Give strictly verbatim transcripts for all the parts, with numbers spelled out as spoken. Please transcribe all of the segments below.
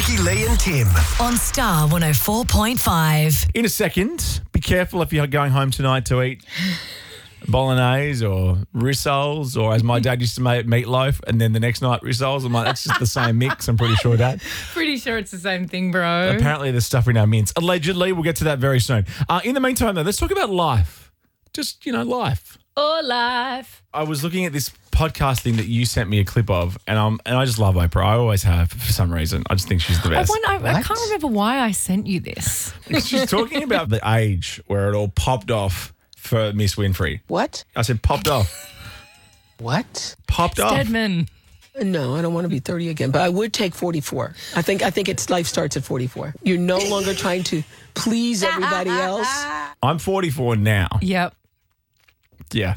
Ricky, Lee and Tim. On Star one oh four point five. In a second, be careful if you're going home tonight to eat bolognese or rissoles, or as my dad used to make, meatloaf, and then the next night rissoles. I'm like, that's just the same mix, I'm pretty sure, Dad. Pretty sure it's the same thing, bro. Apparently there's stuff in our mints. Allegedly, we'll get to that very soon. Uh, in the meantime, though, let's talk about life. Just, you know, life. Oh, life. I was looking at this podcast thing that you sent me a clip of, and um, and I just love Oprah. I always have for some reason. I just think she's the I, best. wonder, I, I can't remember why I sent you this. She's talking about the age where it all popped off for Miss Winfrey. What? I said popped off. What? Popped off. Stedman. No, I don't want to be thirty again, but I would take forty-four. I think I think it's life starts at forty-four. You're no longer trying to please everybody else. I'm forty-four now. Yep. Yeah.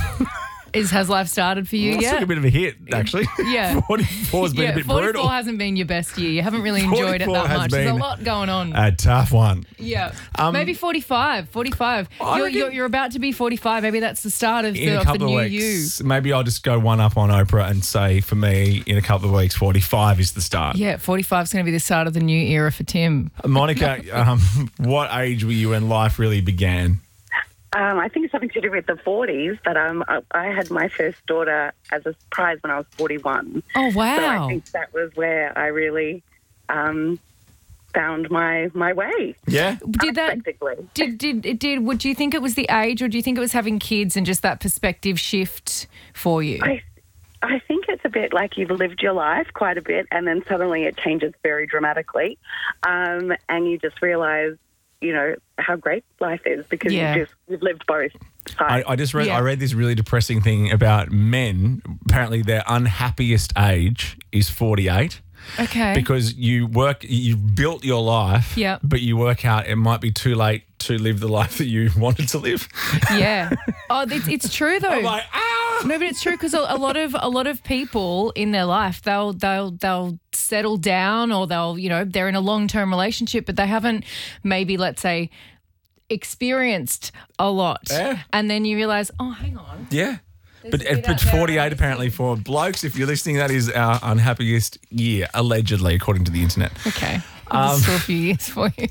Is Has life started for you Well, I yet? took a bit of a hit, actually. Yeah. forty-four's been yeah, a bit forty-four brutal. hasn't been your best year. You haven't really enjoyed it forty-four that has much. There's a been lot going on. A tough one. Yeah. Um, Maybe forty-five. forty-five. I You're, reckon- you're, you're about to be forty-five. Maybe that's the start of In the, a of the couple new of you. weeks, maybe I'll just go one up on Oprah and say, for me, in a couple of weeks, forty-five is the start. Yeah, forty-five is going to be the start of the new era for Tim. Monica, um, what age were you when life really began? Um, I think it's something to do with the forties, but um, I, I had my first daughter as a surprise when I was forty-one. Oh, So wow. I think that was where I really um, found my my way. Yeah? Did that... Unexpectedly. Did did it did? Would you think it was the age, or do you think it was having kids and just that perspective shift for you? I, I think it's a bit like you've lived your life quite a bit, and then suddenly it changes very dramatically, um, and you just realise, you know, how great life is because Yeah. you just you've lived both I, sides. I just read Yeah. I read this really depressing thing about men. Apparently their unhappiest age is forty-eight. Okay. Because you work, you've built your life, Yep. but you work out it might be too late to live the life that you wanted to live. Yeah. Oh, it's, it's true though. I'm like, ah! No, but it's true because a, a lot of a lot of people in their life they'll they'll they'll settle down, or they'll, you know, they're in a long term relationship, but they haven't maybe, let's say, experienced a lot, Yeah. and then you realise, oh, hang on. Yeah. But, a bit but out there. forty-eight apparently for blokes, if you're listening, that is our unhappiest year, allegedly, according to the internet. Okay. Um, still a few years for you.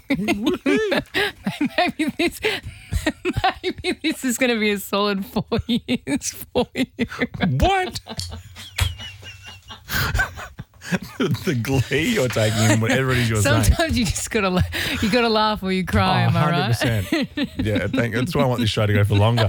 maybe this, maybe this is going to be a solid four years for you. What? The glee you're taking in whatever it is you're saying. Sometimes you just gotta la- you gotta laugh or you cry. Oh, am I right? one hundred percent. Yeah, thank, that's why I want this show to go for longer.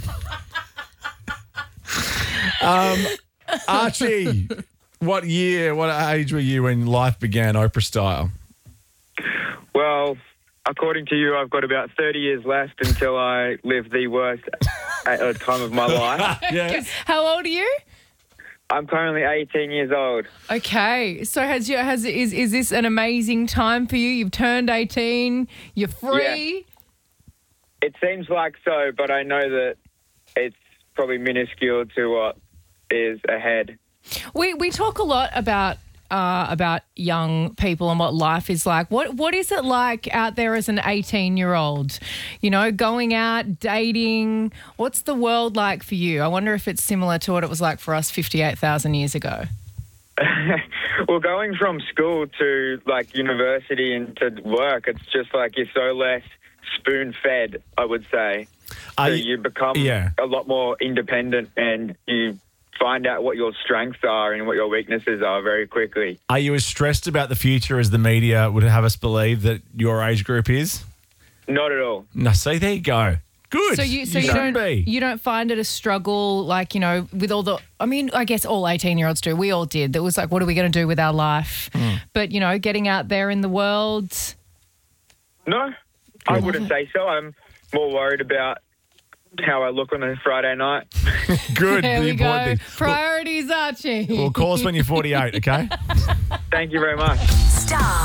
Um, Archie, what year, what age were you when life began Oprah style? Well, according to you, I've got about thirty years left until I live the worst uh, time of my life. Yeah. How old are you? I'm currently eighteen years old. Okay, so has you has is is this an amazing time for you? You've turned eighteen. You're free. It seems like so, but I know that it's probably minuscule to what is ahead. We we talk a lot about uh, about young people and what life is like. What what is it like out there as an eighteen-year-old? You know, going out, dating. What's the world like for you? I wonder if it's similar to what it was like for us fifty-eight thousand years ago. Well, going from school to like university and to work, it's just like you're so less spoon-fed, I would say. Are So you- you become yeah. a lot more independent, and you find out what your strengths are and what your weaknesses are very quickly. Are you as stressed about the future as the media would have us believe that your age group is? Not at all. No, see, there you go. Good. So you so you, shouldn't don't be. you don't find it a struggle, like, you know, with all the, I mean, I guess all eighteen-year-olds do. We all did. That was like, what are we going to do with our life? Mm. But, you know, getting out there in the world. No, I wouldn't say so. I'm more worried about how I look on a Friday night. Good. There the we important go. thing. Priorities, Archie. Well, call us when you're forty-eight, okay? Thank you very much. Star